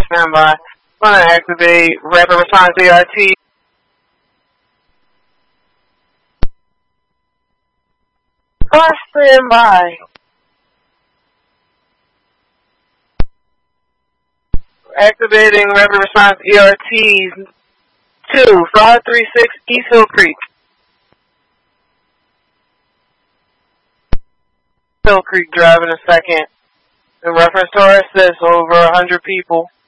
Standby. Want to activate rapid response ERT. Car standby. Activating rapid response ERT 2536 East Hill Creek. Hill Creek Drive in a second. In reference to our assist, over 100 people.